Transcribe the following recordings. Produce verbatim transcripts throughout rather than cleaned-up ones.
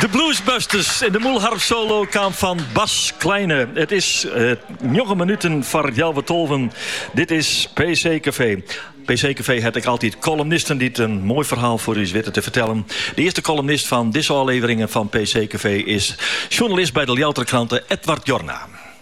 De Bluesbusters in de Moelharp solo kwam van Bas Kleine. Het is uh, negen minuten voor Jelwe Tolven. Dit is P C Café. P C Café heb ik altijd columnisten die het een mooi verhaal voor u weten te vertellen. De eerste columnist van deze afleveringen van P C Café is journalist bij de Ljouwerkranten Edward Jorna.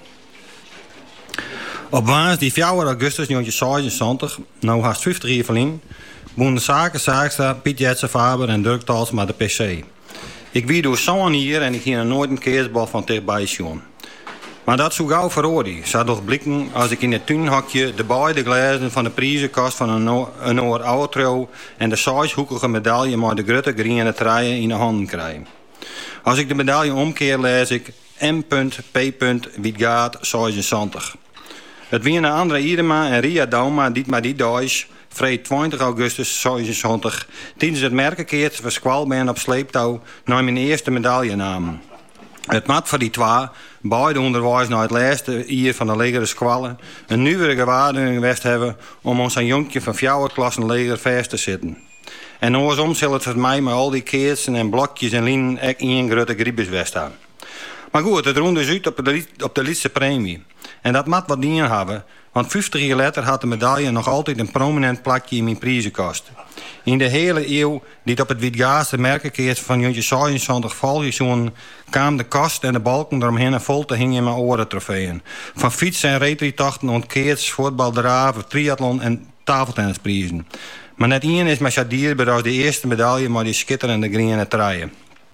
Op woensdag die vier augustus negentien zesenzeventig, nou haast vijftig jaar verleden, woonden zaken Zaagstra, Piet Jetsen Faber en Dirk Talsma de P C. Ik wie door zo'n hier en ik ging er nooit een keersbal van dichtbij zien. Maar dat zo gauw verhoorde. Zou toch blikken als ik in het tuinhokje de beide glazen van de prijzenkast van een, een oor outro en de zeshoekige medaille met de grote groene truien in de handen krijg. Als ik de medaille omkeer lees ik M P Wietgaard zesenzeventig. Het winnen André Idema en Ria Dauma die maar die dag, vrij twintig augustus zesenzeventig, tijdens het merkenkeert verskwal ben op sleeptouw naar mijn eerste medaille namen. Het mat voor die twee, beide onderwijs naar het laatste jaar van de legere squallen, een nieuwere gewaardening west hebben om ons een jonkje van vier klassen leger vast te zitten. En oorsom zal het voor mij met al die keersen en blokjes en lijnen echt in een grote griebes west hebben. Maar goed, het roende dus uit op de, op de laatste premie. En dat moet wat dingen hebben, want vijftig jaar later had de medaille nog altijd een prominent plakje in mijn prijzenkast. In de hele eeuw die op het Wietgaardse merkenkeert van negentien zesenzeventig valseizoen kwam de kast en de balken eromheen vol te hingen in mijn orentrofeeën. Van fietsen en reetritochten, ontkeerts, voetbal, draven, triathlon en tafeltennisprijzen. Maar net één is met dierbaar als de eerste medaille maar die schitterende groene truien.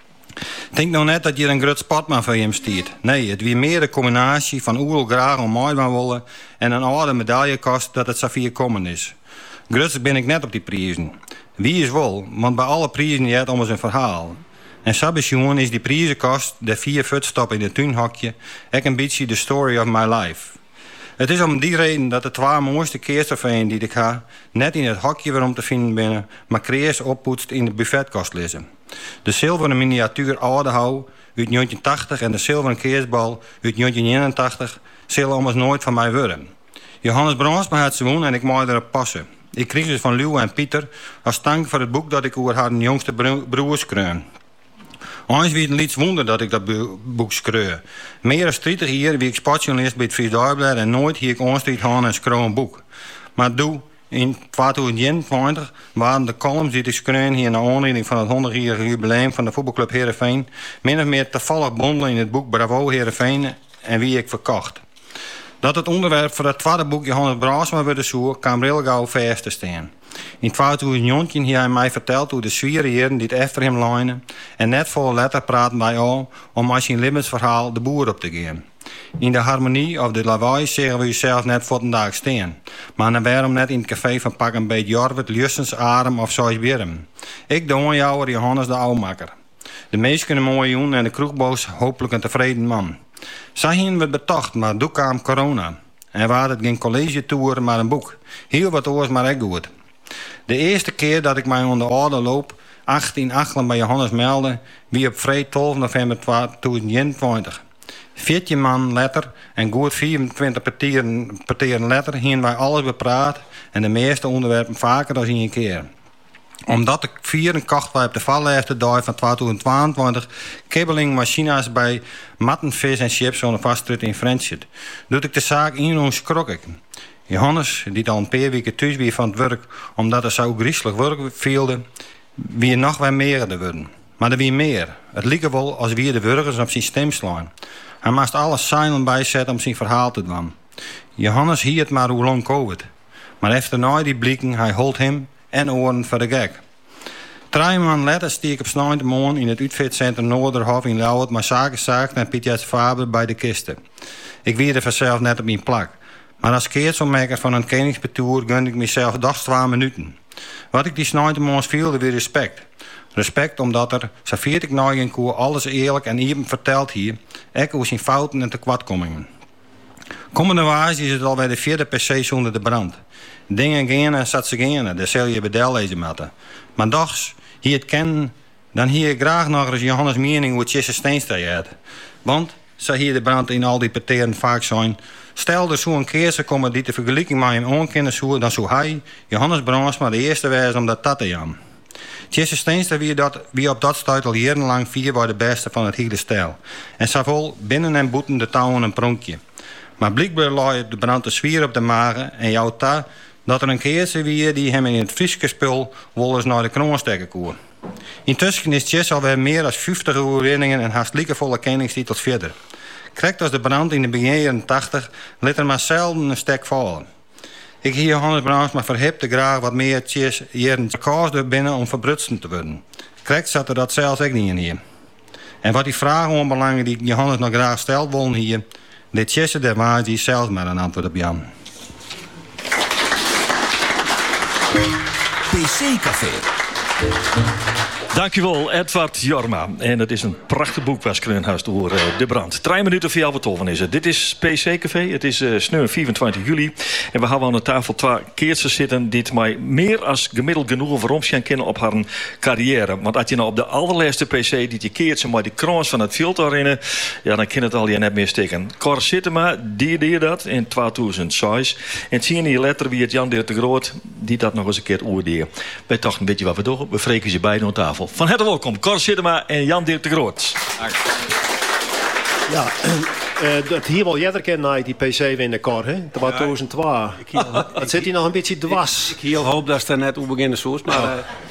Denk nou net dat je een groot sportman van hem stiert. Nee, het wie meer de combinatie van oerl graag om mooi van willen en een oude medaillekast dat het Safir komen is. Gruts ben ik net op die prijzen. Wie is wel, want bij alle prijzen je het om eens een verhaal. En sabesjoen is die prijzenkast, de vier voetstappen in het tuinhokje, ook een beetje de story of my life. Het is om die reden dat de twee mooiste keerstrofeeën die ik ga, net in het hokje waarom te vinden binnen, maar creërs oppoetst in de buffetkast lezen. De zilveren miniatuur Oudehou uit negentien tachtig en de zilveren keersbal uit negentien eenentachtig zullen anders nooit van mij worden. Johannes Bransma had ze woon en ik mocht erop passen. Ik kreeg ze van Leeuw en Pieter als dank voor het boek dat ik over haar jongste broers kreun. Eens wie het liets wonder dat ik dat boek schreeuw. Meer dan dertig jaar wie ik sportjournalist bij het Fries Dagblad en nooit hier ik onstrijd gaan en schreeuw een boek. Maar doe, in tweeduizend eenentwintig waren de columns die ik schreeuw hier naar aanleiding van het honderdjarige jubileum van de voetbalclub Heerenveen min of meer toevallig bondelen in het boek Bravo Heerenveen en wie ik verkocht. Dat het onderwerp voor het tweede boek Johannes Braasma werd zoek, kwam heel gauw vast te staan. In tweeduizend negentien heeft hij mij verteld hoe de zwieren heren die het achter hem lijnen en net vol letter praten wij al om als zijn levensverhaal de boer op te gaan. In de harmonie of de lawaai zeggen we jezelf net voor een dag staan. Maar dan waarom net in het café van pak een beetje Jorwert, Lustens, Adem of zoals Birm. Ik de onjouwer Johannes de Ouwmakker. De meesten een mooie jongen en de kroegboos hopelijk een tevreden man. Zij hingen we betocht, maar toen kwam corona. En waar het geen college-tour, maar een boek. Heel wat oors, maar echt goed. De eerste keer dat ik mij onder de orde loop, achttien achelen bij Johannes meldde, wie op vrijdag twaalf november tweeduizend eenentwintig. veertien man letter en goed vierentwintig partijen letter hingen wij alles bepraat en de meeste onderwerpen vaker dan één keer. Omdat de vieren kocht wij op de vallijste dag van tweeduizend tweeëntwintig kibbeling machines bij matten, vis en chips zo'n vastrit in Friendship. Doet ik de zaak in ons skrok ik. Johannes, die al een paar weken thuis weer van het werk, omdat er zo griezelig werk viel, wie nog wel meer te worden. Maar er wie meer. Het liep wel als wie de burgers op zijn stem slaan. Hij moest alles silent bijzetten om zijn verhaal te doen. Johannes hield maar hoe lang COVID. Maar efter na die blikken, hij holdt hem en oren voor de gek. Drie maanden later stiek ik op snijde morgen in het uitfitcentrum Noorderhof in Lauwert maar zaken zaakt en Piet Jets Faber bij de kisten. Ik wierde vanzelf net op mijn plak. Maar als keertselmaker van een kenningsbetoer gunde ik mezelf dags twee minuten. Wat ik die snijde morgens viel, weer respect. Respect omdat er, zo viert ik nou in koer, alles eerlijk en even verteld hier, ook over zijn fouten en tekortkomingen. Komende waas is het alweer de vierde per se zonder de brand. Dingen gaan en zat ze gaan, daar zal je bedel lezen moeten. Maar dags, hier het kennen, dan hier ik graag nog eens Johannes mening hoe het Jesse Steenstra heeft. Want, zo hier de brand in al die partijen vaak zijn, stel er zo'n keer ze komen die te vergelijking met hem onkennen zoeken, dan zou hij, Johannes Bransma, de eerste wijze om dat te doen. Jesse Steenstra wie, dat, wie op dat stuit al jarenlang vier bij de beste van het hele stijl. En zowel binnen en buiten de touwen een pronkje. Maar blijkbaar lag de brand te zwier op de magen en jouw ta dat er een keertje wie die hem in het Frieske spul wel eens naar de kroon stekken koer. Intussen is Jesse alweer meer dan vijftig overwinningen en haast liekevolle kenningstitels verder. Krijgt als de brand in de begin jaren tachtig liet er maar zelden een stek vallen. Ik hier Johannes Brandsma verhipte graag wat meer tjes jaren kaas binnen om verbrutsen te worden. Krijgt zat er dat zelfs ook niet in hier. En wat die vragen onbelangen die Johannes nog graag stelt willen hier, dit Jesse der waar die zelfs maar een antwoord op Jan. P C-café. Dankjewel, Edward Jorma. En het is een prachtig boek waar Skreunhuis door uh, de brand. Drie minuten voor jou wat toven is het. Dit is P C-café. Het is uh, sneu vierentwintig juli. En we hebben aan de tafel twee keertjes zitten die het mij meer als gemiddeld genoegen voor omschijn kennen op haar carrière. Want als je nou op de allerlaatste P C die je keertje maar die kroons van het filter in, ja, dan kan het al je net meer stikken. Cor Sittema, die deed dat in tweeduizend zes. En tien jaar later wie het Jan Dirk de Groot die dat nog eens een keer oordeelde. Wij dachten een beetje wat we doen. We vreken ze beiden aan tafel. Van harte welkom, Cor Sittema en Jan Dirk de Groot. Ja, uh, dat hier wel jeder kennen die P C winnen, Cor, hè? tweeduizend twee. Dat zit hier nog een beetje dwars. Ik heel hoop dat ze er net hoe beginnen zoals, maar... Uh,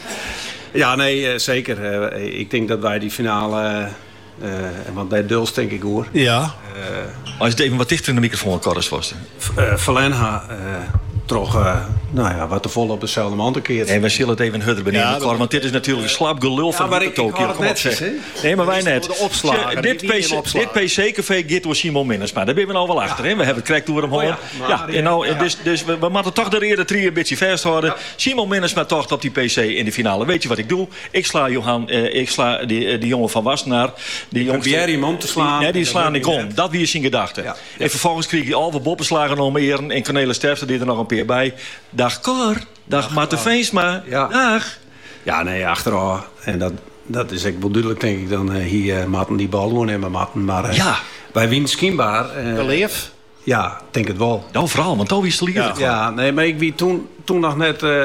ja, nee, uh, zeker. Uh, ik denk dat wij die finale... Uh, want bij Duls denk ik hoor. Ja. Uh, Als je het even wat dichter in de microfoon, Cor, is vast. Uh, Valenha... Uh, toch, uh, nou ja, wat te vol op dezelfde man te keert. Nee, we zullen het even harder benieuwen, ja, Cor, want dit is natuurlijk een slap gelul van ja, de Tokio. Kom op, zeg. Nee, maar wij net. De opslagen, dit, dit P C-café gaat door Simon Minnesma. Daar ben we nou wel achter. Hè? We hebben het correct door hem horen. Oh, ja, ja, en nou, ja. Dus, dus we, we moeten toch de eerder drie een beetje vasthouden. Ja. Simon Minnesma toch op die P C in de finale. Weet je wat ik doe? Ik sla Johan, uh, ik sla die, uh, die jongen van Wassenaar. Die jongste, probeer hem om te slaan. Die, nee, die slaan ik om. Dat wie is zijn gedachte. Ja. Ja. En vervolgens kreeg je al wat boppenslagen om eren. En Cornelis Sterfte die er nog een keer bij. Dag Cor, dag Marten Veensma, ja. dag. Ja, nee, achteraf. En dat, dat is echt wel duidelijk, denk ik, dan uh, hier uh, Marten die bal gewoon hebben, Marten. Maar uh, ja. wij winnen schijnbaar. Uh, de leef? Ja, denk het wel. Nou, vooral, want dan is het ja. ja, nee, maar ik wie toen, toen nog net uh,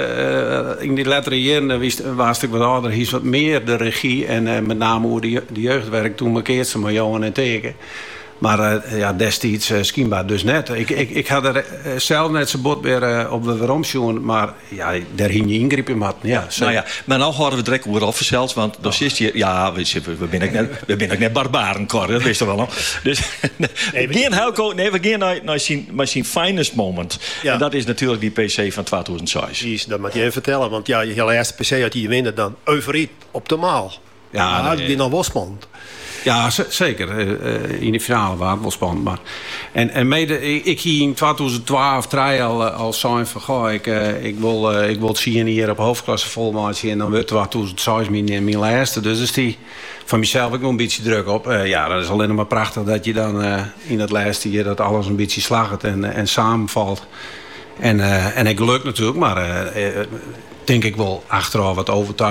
in die latere jaren was ik wat ouder, hier wat meer de regie en uh, met name hoe de, de jeugdwerk toen markeert ze maar Johan en Teken. Maar uh, ja, destijds uh, schijnbaar dus net. Ik, ik, ik had er uh, zelf net zijn bot weer uh, op de waarom, maar ja, daar ging je ingreep in mat. Ja, nou ja, maar nou houden we direct over afgezeld, want dan zit je, ja, we, we, we zijn net, we net barbaren, Cor, dat wist je wel nog. Dus nee, we gaan Helco, nee, we gaan naar, naar, zijn, naar zijn finest moment. Ja. En dat is natuurlijk die P C van tweeduizend zes. Precies, dat moet je even vertellen, want ja, je eerste P C had je winnen dan euforiet optimaal. Ja, ja nee. Die nog wel spannend. Ja, z- zeker. Uh, in de finale was het wel spannend. Maar... En, en mede, ik, ik hier in tweeduizend twaalf drie al, al zijn van... Goh, ik, uh, ik, wil, uh, ik wil het zien hier op hoofdklasse volmaatje... en dan wordt tweeduizend zes mijn, mijn laatste. Dus is die van mezelf ook nog een beetje druk op. Uh, ja, dat is alleen maar prachtig dat je dan uh, in het laatste hier... dat alles een beetje slaagt en, en samenvalt. En, uh, en ik geluk natuurlijk, maar... Uh, uh, denk ik wel achteraf wat overtuigd.